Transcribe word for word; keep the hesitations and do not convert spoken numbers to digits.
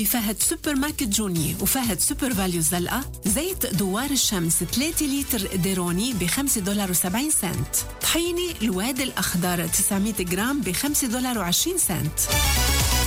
بفهد سوبر ماركت جوني وفهد سوبر فاليو زلقة. زيت دوار الشمس ثلاثة لتر ديروني بخمسة دولار وسبعين سنت. طحينة الواد الأخضر تسعمية جرام بخمسة دولار وعشرين سنت.